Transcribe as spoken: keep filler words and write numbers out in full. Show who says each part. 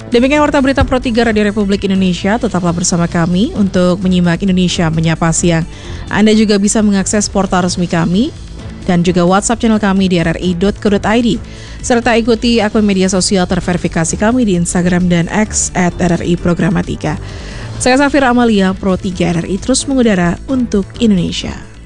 Speaker 1: Demikian Warta Berita Pro tiga Radio Republik Indonesia. Tetaplah bersama kami untuk menyimak Indonesia Menyapa Siang. Anda juga bisa mengakses portal resmi kami dan juga WhatsApp channel kami di r r i dot co dot i d. Serta ikuti akun media sosial terverifikasi kami di Instagram dan X at r r i programatika. Saya Safira Amalia, Pro tiga R R I terus mengudara untuk Indonesia.